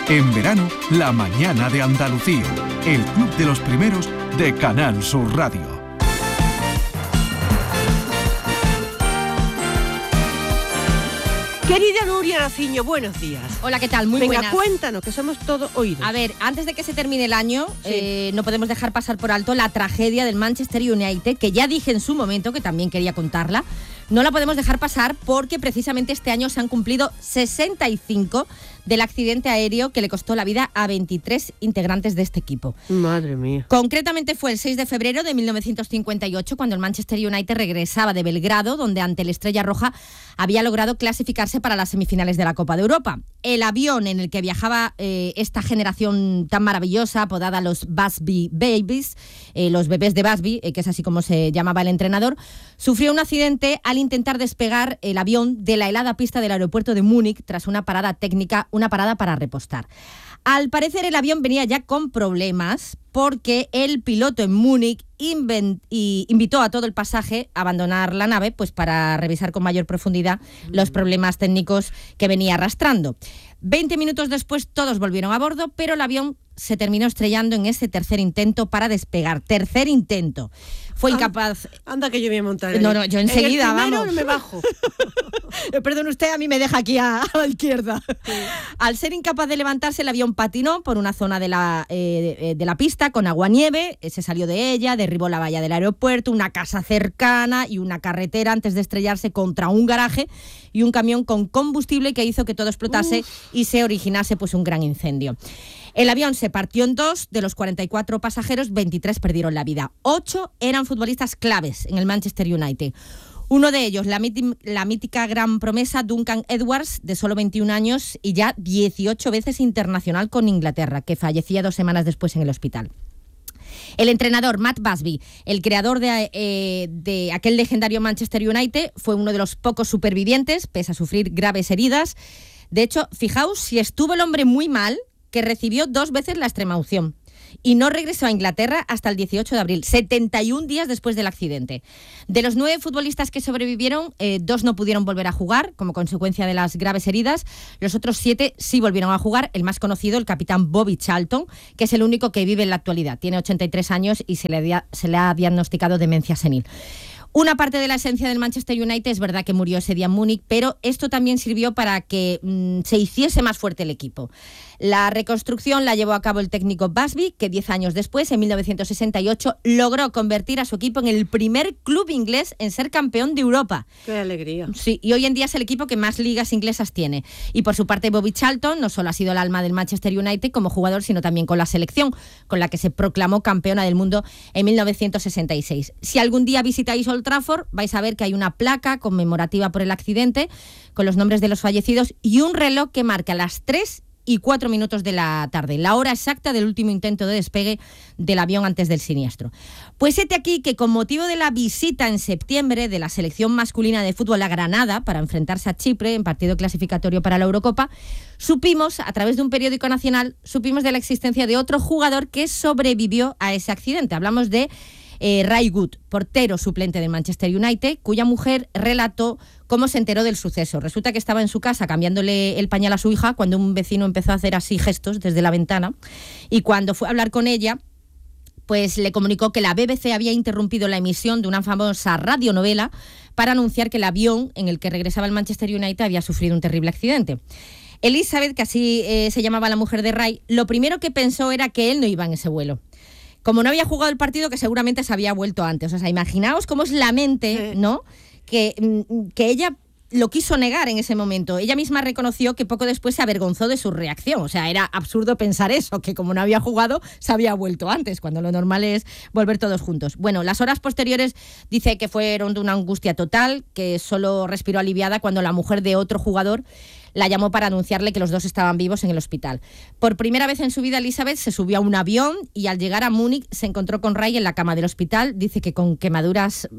En verano, La Mañana de Andalucía, el club de los primeros de Canal Sur Radio. Querida Nuria Naciño, buenos días. Hola, ¿qué tal? Muy buenas. Venga, cuéntanos, que somos todos oídos. A ver, antes de que se termine el año, no podemos dejar pasar por alto la tragedia del Manchester United, que ya dije en su momento que también quería contarla. No la podemos dejar pasar porque precisamente este año se han cumplido 65 del accidente aéreo que le costó la vida a 23 integrantes de este equipo. Madre mía. Concretamente fue el 6 de febrero de 1958 cuando el Manchester United regresaba de Belgrado, donde ante el Estrella Roja había logrado clasificarse para las semifinales de la Copa de Europa. El avión en el que viajaba esta generación tan maravillosa, apodada los Busby Babies, los bebés de Busby, que es así como se llamaba el entrenador, sufrió un accidente al intentar despegar el avión de la helada pista del aeropuerto de Múnich tras una parada técnica, una parada para repostar. Al parecer el avión venía ya con problemas porque el piloto en Múnich invitó a todo el pasaje a abandonar la nave pues para revisar con mayor profundidad los problemas técnicos que venía arrastrando. 20 minutos después todos volvieron a bordo, pero el avión se terminó estrellando en ese tercer intento para despegar. Tercer intento. Fue incapaz... Anda que yo voy a montar. No, yo enseguida, vamos. No me bajo. Perdón usted, a mí me deja aquí a la izquierda. Sí. Al ser incapaz de levantarse, el avión patinó por una zona de la pista con agua-nieve, se salió de ella, derribó la valla del aeropuerto, una casa cercana y una carretera antes de estrellarse contra un garaje y un camión con combustible que hizo que todo explotase y se originase pues un gran incendio. El avión se partió en dos, de los 44 pasajeros, 23 perdieron la vida. 8 eran futbolistas claves en el Manchester United. Uno de ellos, la mítica gran promesa Duncan Edwards, de solo 21 años y ya 18 veces internacional con Inglaterra, que fallecía 2 semanas después en el hospital. El entrenador Matt Busby, el creador de aquel legendario Manchester United, fue uno de los pocos supervivientes, pese a sufrir graves heridas. De hecho, fijaos si estuvo el hombre muy mal, que recibió 2 veces la extremaunción y no regresó a Inglaterra hasta el 18 de abril, 71 días después del accidente. De los 9 futbolistas que sobrevivieron, 2 no pudieron volver a jugar como consecuencia de las graves heridas. Los otros 7 sí volvieron a jugar. El más conocido, el capitán Bobby Charlton, que es el único que vive en la actualidad. Tiene 83 años y se le ha diagnosticado demencia senil. Una parte de la esencia del Manchester United es verdad que murió ese día en Múnich, pero esto también sirvió para que se hiciese más fuerte el equipo. La reconstrucción la llevó a cabo el técnico Busby, que 10 años después, en 1968, logró convertir a su equipo en el primer club inglés en ser campeón de Europa. ¡Qué alegría! Sí, y hoy en día es el equipo que más ligas inglesas tiene. Y por su parte, Bobby Charlton no solo ha sido el alma del Manchester United como jugador, sino también con la selección, con la que se proclamó campeona del mundo en 1966. Si algún día visitáis Old Trafford, vais a ver que hay una placa conmemorativa por el accidente, con los nombres de los fallecidos y un reloj que marca las 3:04 de la tarde, la hora exacta del último intento de despegue del avión antes del siniestro. Pues hete aquí que con motivo de la visita en septiembre de la selección masculina de fútbol a Granada para enfrentarse a Chipre en partido clasificatorio para la Eurocopa, supimos, a través de un periódico nacional, de la existencia de otro jugador que sobrevivió a ese accidente. Hablamos de Ray Wood, portero suplente del Manchester United, cuya mujer relató cómo se enteró del suceso. Resulta que estaba en su casa cambiándole el pañal a su hija cuando un vecino empezó a hacer así gestos desde la ventana, y cuando fue a hablar con ella, pues le comunicó que la BBC había interrumpido la emisión de una famosa radionovela para anunciar que el avión en el que regresaba el Manchester United había sufrido un terrible accidente. Elizabeth, que así se llamaba la mujer de Ray, lo primero que pensó era que él no iba en ese vuelo. Como no había jugado el partido, que seguramente se había vuelto antes. O sea, imaginaos cómo es la mente, ¿no? Que ella lo quiso negar en ese momento. Ella misma reconoció que poco después se avergonzó de su reacción. O sea, era absurdo pensar eso, que como no había jugado, se había vuelto antes, cuando lo normal es volver todos juntos. Bueno, las horas posteriores dice que fueron de una angustia total, que solo respiró aliviada cuando la mujer de otro jugador la llamó para anunciarle que los dos estaban vivos en el hospital. Por primera vez en su vida, Elizabeth se subió a un avión y al llegar a Múnich se encontró con Ray en la cama del hospital. Dice que con quemaduras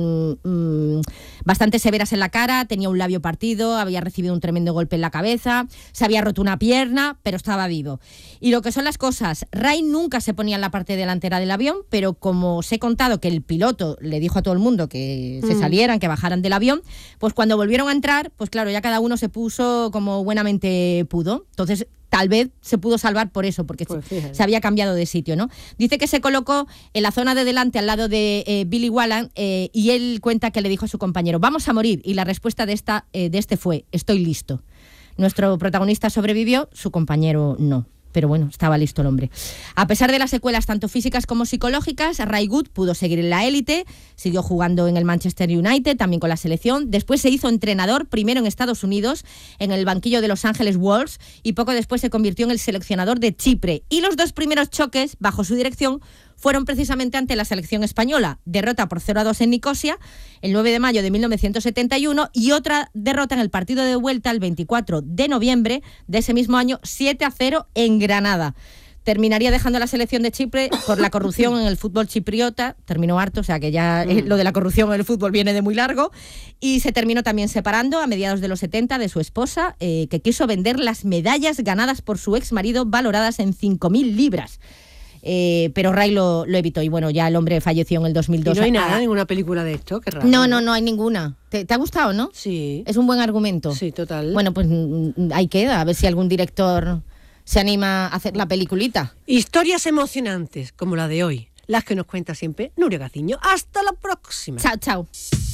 bastante severas en la cara, tenía un labio partido, había recibido un tremendo golpe en la cabeza, se había roto una pierna, pero estaba vivo. Y lo que son las cosas, Ray nunca se ponía en la parte delantera del avión, pero como os he contado que el piloto le dijo a todo el mundo que se salieran, que bajaran del avión, pues cuando volvieron a entrar, pues claro, ya cada uno se puso como buenamente pudo. Entonces, tal vez se pudo salvar por eso, porque Pues se había cambiado de sitio, ¿no? Dice que se colocó en la zona de delante al lado de Billy Walland y él cuenta que le dijo a su compañero, vamos a morir, y la respuesta de este fue, estoy listo. Nuestro protagonista sobrevivió, su compañero no. Pero bueno, estaba listo el hombre. A pesar de las secuelas tanto físicas como psicológicas, Ray Good pudo seguir en la élite, siguió jugando en el Manchester United, también con la selección. Después se hizo entrenador, primero en Estados Unidos, en el banquillo de Los Ángeles Wolves, y poco después se convirtió en el seleccionador de Chipre. Y los 2 primeros choques, bajo su dirección, fueron precisamente ante la selección española. Derrota por 0-2 en Nicosia, el 9 de mayo de 1971, y otra derrota en el partido de vuelta el 24 de noviembre de ese mismo año, 7-0 en Granada. Terminaría dejando la selección de Chipre por la corrupción en el fútbol chipriota, terminó harto, o sea que ya lo de la corrupción en el fútbol viene de muy largo, y se terminó también separando a mediados de los 70 de su esposa, que quiso vender las medallas ganadas por su ex marido, valoradas en 5.000 libras. Pero Ray lo evitó y bueno, ya el hombre falleció en el 2002. ¿Y no hay nada, ninguna película de esto? Qué raro. No hay ninguna. ¿Te ha gustado, no? Sí. Es un buen argumento. Sí, total. Bueno, pues ahí queda, a ver si algún director se anima a hacer la peliculita. Historias emocionantes como la de hoy, las que nos cuenta siempre Nuria Gaciño. Hasta la próxima. Chao, chao.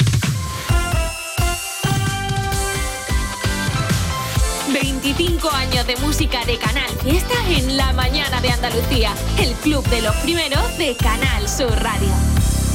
25 años de música de Canal Fiesta en la mañana de Andalucía. El club de los primeros de Canal Sur Radio.